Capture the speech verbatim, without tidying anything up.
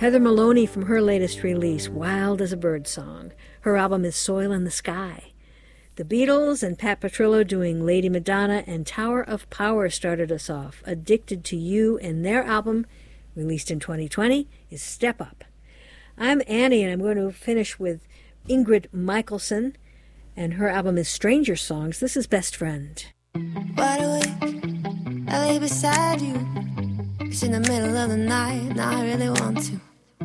Heather Maloney from her latest release, Wild as a Bird Song. Her album is Soil in the Sky. The Beatles and Pat Petrillo doing Lady Madonna, and Tower of Power started us off. Addicted to You, and their album, released in twenty twenty, is Step Up. I'm Annie, and I'm going to finish with Ingrid Michaelson, and her album is Stranger Songs. This is Best Friend. Wide awake, I lay beside you. It's in the middle of the night, and I really want to